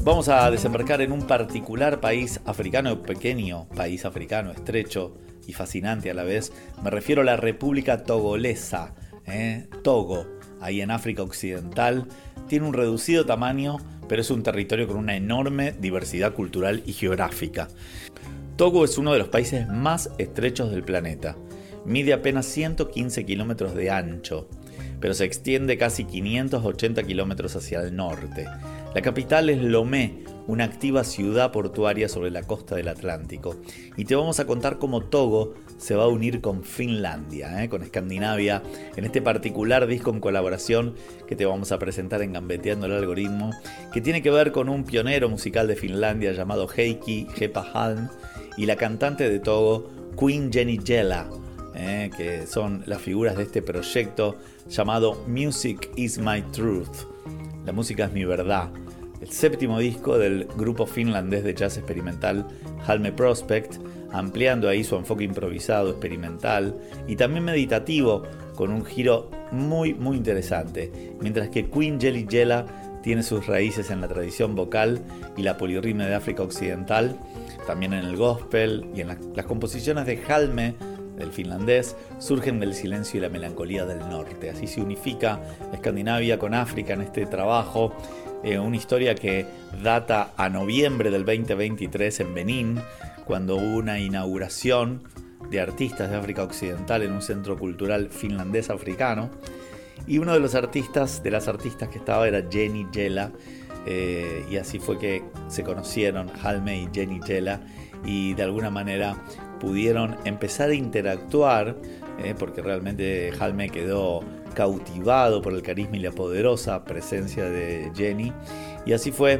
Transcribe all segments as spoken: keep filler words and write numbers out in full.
Vamos a desembarcar en un particular país africano, pequeño país africano, estrecho y fascinante a la vez. Me refiero a la República Togolesa, ¿eh? Togo, ahí en África Occidental. Tiene un reducido tamaño, pero es un territorio con una enorme diversidad cultural y geográfica. Togo es uno de los países más estrechos del planeta. Mide apenas ciento quince kilómetros de ancho, pero se extiende casi quinientos ochenta kilómetros hacia el norte. La capital es Lomé, una activa ciudad portuaria sobre la costa del Atlántico. Y te vamos a contar cómo Togo se va a unir con Finlandia, ¿eh? con Escandinavia, en este particular disco en colaboración que te vamos a presentar en Gambeteando el Algoritmo, que tiene que ver con un pionero musical de Finlandia llamado Heikki Jeppä-Halm y la cantante de Togo, Queen Jenny Jela, ¿eh? que son las figuras de este proyecto llamado Music is My Truth. La música es mi verdad. El séptimo disco del grupo finlandés de jazz experimental Halme Prospect, ampliando ahí su enfoque improvisado, experimental y también meditativo, con un giro muy muy interesante, mientras que Queen Jenny Jela tiene sus raíces en la tradición vocal y la polirritmia de África Occidental, también en el gospel y en la, las composiciones de Halme, del finlandés, surgen del silencio y la melancolía del norte. Así se unifica Escandinavia con África en este trabajo, eh, una historia que data a noviembre del veinte veintitrés en Benín, cuando hubo una inauguración de artistas de África Occidental en un centro cultural finlandés africano, y uno de los artistas, de las artistas que estaba era Jenny Jela, eh, y así fue que se conocieron Halme y Jenny Jela, y de alguna manera pudieron empezar a interactuar, eh, porque realmente Halme quedó cautivado por el carisma y la poderosa presencia de Jenny, y así fue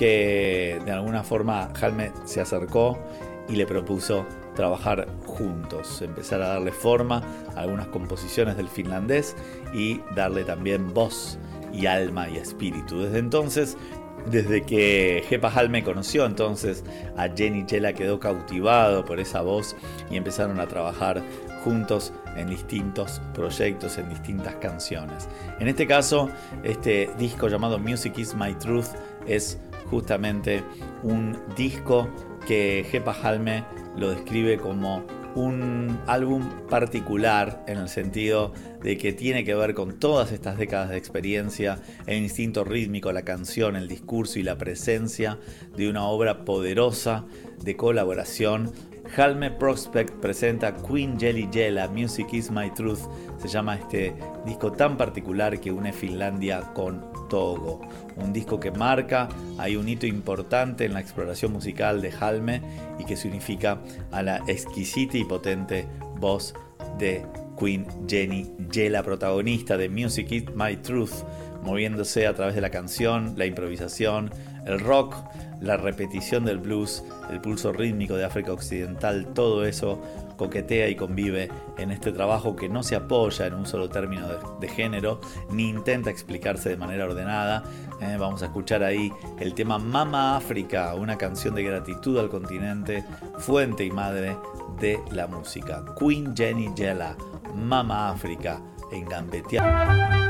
que de alguna forma Halme se acercó y le propuso trabajar juntos, empezar a darle forma a algunas composiciones del finlandés y darle también voz y alma y espíritu. Desde entonces, desde que Jeppä-Halme conoció entonces a Jenny Jela, quedó cautivado por esa voz y empezaron a trabajar juntos en distintos proyectos, en distintas canciones. En este caso, este disco llamado Music is My Truth es justamente un disco que Jeppä-Halme lo describe como un álbum particular, en el sentido de que tiene que ver con todas estas décadas de experiencia, el instinto rítmico, la canción, el discurso y la presencia de una obra poderosa de colaboración. Halme Prospect presenta Queen Jenny Jela, Music is My Truth, se llama este disco tan particular que une Finlandia con Togo. Un disco que marca, hay un hito importante en la exploración musical de Halme y que se unifica a la exquisita y potente voz de Queen Jenny Jela, protagonista de Music is My Truth, moviéndose a través de la canción, la improvisación, el rock, la repetición del blues, el pulso rítmico de África Occidental, todo eso coquetea y convive en este trabajo que no se apoya en un solo término de, de género, ni intenta explicarse de manera ordenada. Eh, vamos a escuchar ahí el tema Mama África, una canción de gratitud al continente, fuente y madre de la música. Queen Jenny Jela, Mama África, en Gambeteando.